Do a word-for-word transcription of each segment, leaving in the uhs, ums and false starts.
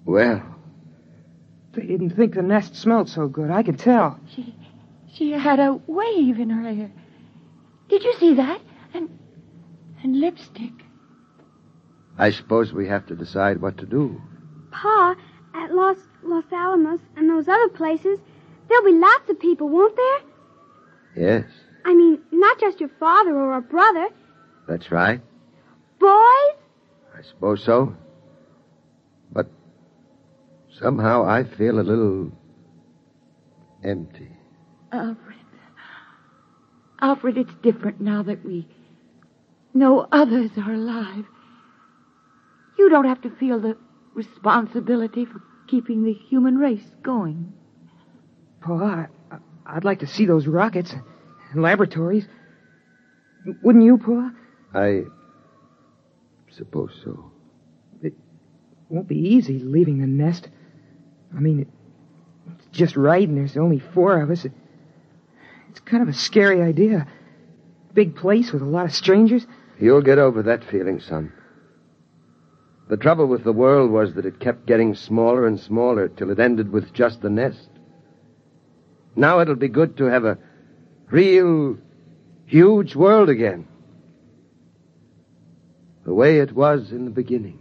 Well? They didn't think the nest smelled so good. I could tell. She, she had a wave in her hair. Did you see that? And, and lipstick. I suppose we have to decide what to do. Pa, at Los, Los Alamos and those other places, there'll be lots of people, won't there? Yes. I mean, not just your father or a brother. That's right. Boys? I suppose so. But somehow I feel a little empty. Alfred. Alfred, it's different now that we know others are alive. You don't have to feel the responsibility for keeping the human race going. Pa, I, I'd like to see those rockets and laboratories. Wouldn't you, Pa? I suppose so. It won't be easy leaving the nest. I mean, it, it's just right, and there's only four of us. It, it's kind of a scary idea. Big place with a lot of strangers. You'll get over that feeling, son. The trouble with the world was that it kept getting smaller and smaller till it ended with just the nest. Now it'll be good to have a real, huge world again. The way it was in the beginning.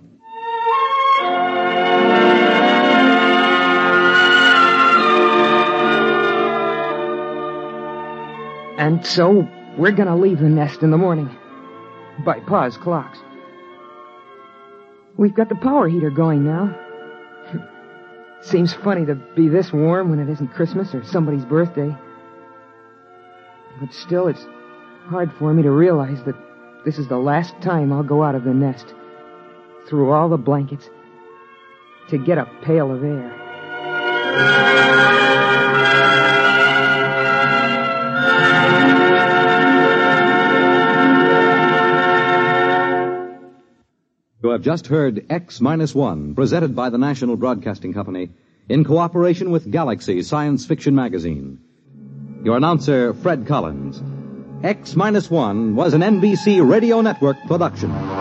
And so, we're gonna leave the nest in the morning. By Pa's clocks. We've got the power heater going now. Seems funny to be this warm when it isn't Christmas or somebody's birthday. But still, it's hard for me to realize that this is the last time I'll go out of the nest, through all the blankets, to get a pail of air. You have just heard X Minus One, presented by the National Broadcasting Company, in cooperation with Galaxy Science Fiction Magazine. Your announcer, Fred Collins. X Minus One was an N B C Radio Network production.